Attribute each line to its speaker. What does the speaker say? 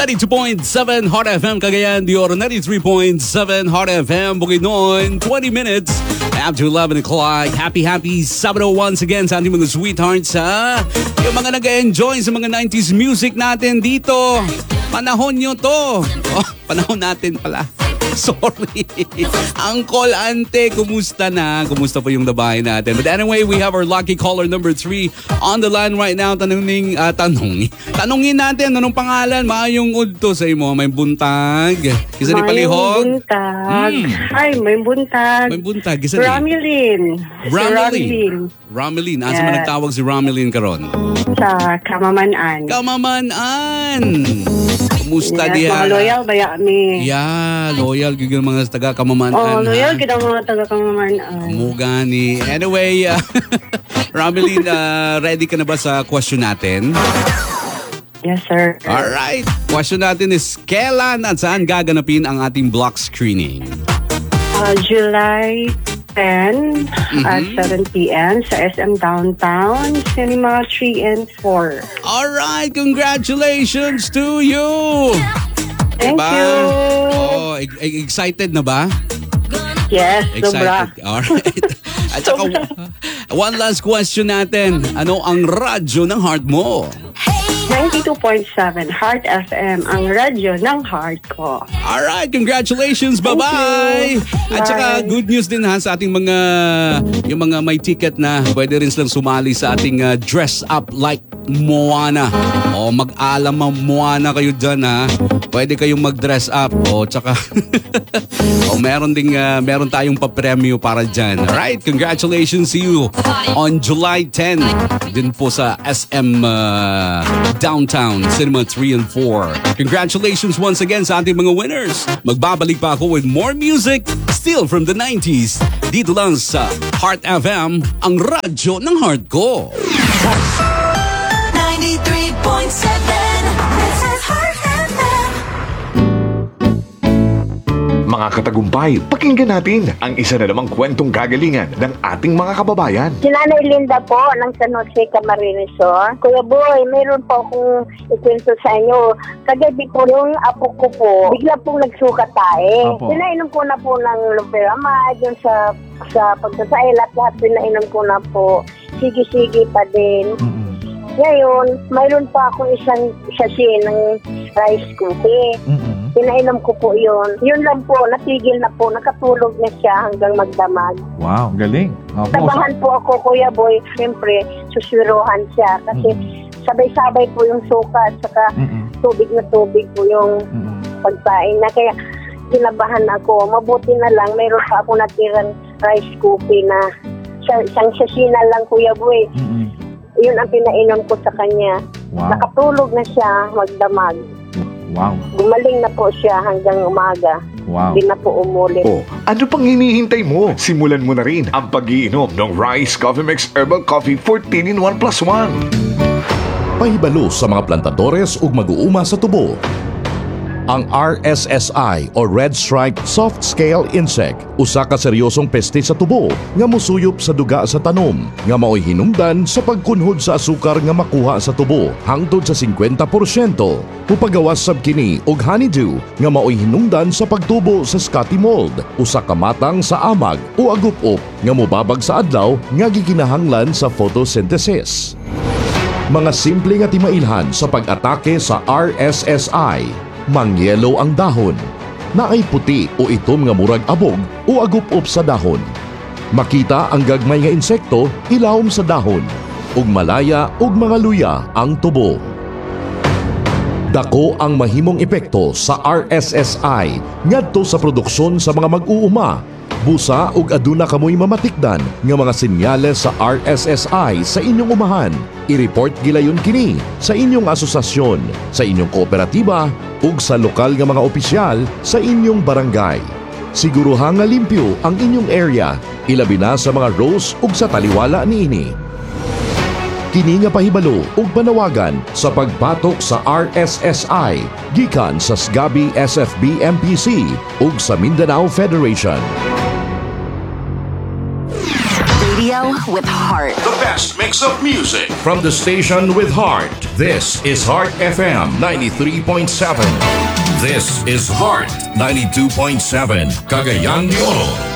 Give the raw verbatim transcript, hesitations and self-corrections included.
Speaker 1: ninety-two point seven Hot F M Cagayan de Oro, ninety-three point seven Hot F M Bukidnon. twenty minutes after eleven o'clock. Happy, happy Sabado once again sa ating mga sweethearts, ha? Yung mga nag-enjoy sa mga nineties music natin dito. Panahon nyo to. Oh, panahon natin pala. Sorry. Uncle, ante, kumusta na? Kumusta po yung labahin natin? But anyway, we have our lucky caller number three on the line right now. Tanungin, uh, tanong, tanungin natin, anong pangalan? Maayong udto sa imo. May buntag. Kisa ni palihog?
Speaker 2: May buntag.
Speaker 1: Hmm.
Speaker 2: Ay, may buntag.
Speaker 1: May buntag. Kisa ni?
Speaker 2: Ramelin.
Speaker 1: Ramelin. Ramelin. Asa man
Speaker 2: Yes.
Speaker 1: nagtawag si Ramelin karon?
Speaker 2: Sa Kamamanaan.
Speaker 1: Kamamanaan. Kumusta
Speaker 2: Yes,
Speaker 1: diha?
Speaker 2: mga loyal ba mi?
Speaker 1: Yeah, loyal gyud ang mga taga
Speaker 2: Oh,
Speaker 1: Kamamanaan.
Speaker 2: loyal
Speaker 1: ha?
Speaker 2: kita mga taga Kamamanaan.
Speaker 1: Mugani. Anyway, uh, Ramelin, uh, ready ka na ba sa question natin?
Speaker 2: Yes, sir.
Speaker 1: Alright. Question natin is, kailan at saan gaganapin ang ating block screening?
Speaker 2: Uh, July tenth at seven p.m. sa S M Downtown, Cinema three and four.
Speaker 1: Alright, congratulations to you!
Speaker 2: Thank
Speaker 1: Diba?
Speaker 2: you.
Speaker 1: Oh, e- e- excited na ba?
Speaker 2: Yes, sobra.
Speaker 1: Excited. Alright. At saka, one last question natin. Ano ang radyo ng heart mo?
Speaker 2: ninety-two point seven Heart F M, ang radyo ng heart ko.
Speaker 1: Alright, congratulations.
Speaker 2: Thank
Speaker 1: Bye-bye.
Speaker 2: you.
Speaker 1: At saka
Speaker 2: Bye.
Speaker 1: good news din ha sa ating mga yung mga may ticket na pwede rin silang sumali sa ating uh, dress up like Moana. O mag-alam ang Moana kayo dyan ha. Pwede kayong mag-dress up. O tsaka o meron ding uh, meron tayong papremyo para dyan. Alright, congratulations to you on July tenth din po sa S M uh, Downtown Cinema three and four. Congratulations once again sa ating mga winners. Magbabalik pa ako with more music still from the nineties. Dito lang sa Heart F M, ang radyo ng heart ko.
Speaker 3: ninety-three point seven This is Heart F M.
Speaker 4: Mga katagumpay, pakinggan natin ang isa na namang kwentong kagalingan ng ating mga kababayan.
Speaker 5: Si Nanay Linda po ng San Jose Camarines Sur. Kuya Boy, mayroon po akong ikwento sa inyo. Kagabi po yung apo ko po, bigla pong nagsuka tayo.
Speaker 6: Opo.
Speaker 5: Pinainom ko na po ng Loperamide, yung sa, sa pagsasail at lahat pinainom ko na po. Sige-sige pa din.
Speaker 6: Mm-mm.
Speaker 5: Ngayon, mayroon pa akong isang sachet ng rice cookie.
Speaker 6: Mm-mm.
Speaker 5: Pinainom ko po yun. Yun lang po, natigil na po. Nakatulog na siya hanggang magdamag.
Speaker 6: Wow, galing. Opo.
Speaker 5: Tabahan po ako, Kuya Boy. Siyempre, suswiruhan siya. Kasi sabay-sabay po yung suka at saka
Speaker 6: Mm-mm.
Speaker 5: tubig na tubig po yung
Speaker 6: Mm-mm.
Speaker 5: pagkain na. Kaya kinabahan ako. Mabuti na lang, mayroon pa ako natirang rice cookie na sa, isang sasina lang, Kuya Boy.
Speaker 6: Mm-mm.
Speaker 5: Yun ang pinainom ko sa kanya.
Speaker 6: Wow.
Speaker 5: Nakatulog na siya magdamag.
Speaker 6: Wow.
Speaker 5: Gumaling na po siya hanggang umaga.
Speaker 6: Wow.
Speaker 5: Hindi na po umulit.
Speaker 4: O, ano pang hinihintay mo? Simulan mo na rin ang pag-iinom ng Rice Coffee Mix Herbal Coffee fourteen in one plus one.
Speaker 7: Pahibalo sa mga plantadores ug mag-uuma sa tubo. Ang R S S I o Red Stripe Soft Scale Insect usa ka seryosong peste sa tubo nga musuyop sa duga sa tanom nga mao'y hinungdan sa pagkunhod sa asukar nga makuha sa tubo hangtod sa fifty percent. Upagawas sab kini og honeydew nga mao'y hinungdan sa pagtubo sa scotty mold usa ka matang sa amag o agup-up nga mobabag sa adlaw nga gikinahanglan sa photosynthesis. Mga simple nga timailhan sa pag-atake sa R S S I. Mangyelo ang dahon. Naay puti o itom nga murag abog o agup-up sa dahon. Makita ang gagmay nga insekto ilawom sa dahon. Ug malaya ug mga luya ang tubo. Dako ang mahimong epekto sa R S S I ngadto sa produksyon sa mga mag-uuma. Busa ug aduna kamoy mamatikdan nga mga senyales sa R S S I sa inyong umahan. I-report gilayon kini sa inyong asosasyon, sa inyong kooperatiba ug sa lokal nga mga opisyal sa inyong barangay. Siguruhang nga limpyo ang inyong area, ilabi na sa mga rows ug sa taliwala niini. Kini nga pahibalo ug panawagan sa pagpatok sa R S S I gikan sa SGABI S F B M P C ug sa Mindanao Federation.
Speaker 3: Radio
Speaker 8: radio with heart.
Speaker 7: The best mix of music from the station with heart. This is Heart F M ninety-three point seven. This is Heart ninety-two point seven. Cagayan de Oro.